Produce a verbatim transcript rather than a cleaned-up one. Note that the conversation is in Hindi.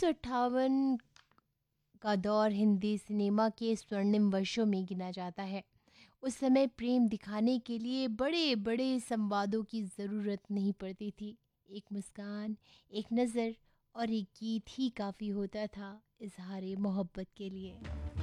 उन्नीस सौ अट्ठावन का दौर हिंदी सिनेमा के स्वर्णिम वर्षों में गिना जाता है। उस समय प्रेम दिखाने के लिए बड़े बड़े संवादों की ज़रूरत नहीं पड़ती थी। एक मुस्कान, एक नज़र और एक गीत ही काफ़ी होता था इजहार मोहब्बत के लिए।